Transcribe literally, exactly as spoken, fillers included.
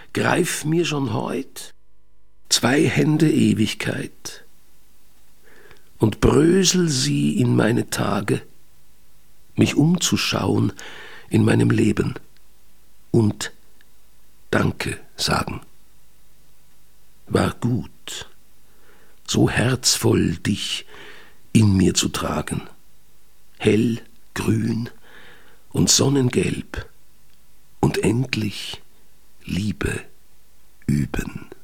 greif mir schon heut zwei Hände Ewigkeit und brösel sie in meine Tage, mich umzuschauen in meinem Leben und Danke sagen. War gut, so herzvoll dich in mir zu tragen, hell, grün und sonnengelb und endlich Liebe üben.